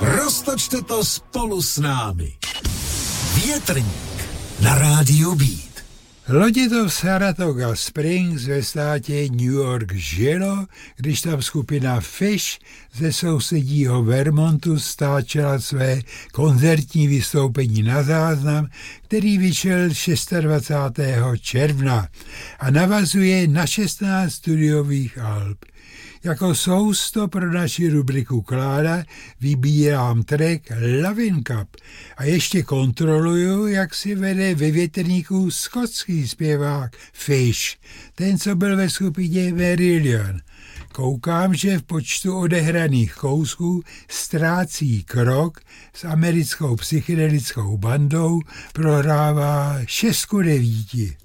Roztočte to spolu s námi. Větrník na rádiu Beat. Loni to v Saratoga Springs ve státě New York žilo, když tam skupina Fish ze sousedího Vermontu stáčela své koncertní vystoupení na záznam, který vyšel 26. června a navazuje na 16 studiových alb. Jako sousto pro naši rubriku Kláda vybírám track Lovin' Cup a ještě kontroluju, jak si vede ve větrníku skotský zpěvák Fish, ten, co byl ve skupině Marillion. Koukám, že v počtu odehraných kousků ztrácí krok s americkou psychedelickou bandou, prohrává 6:9.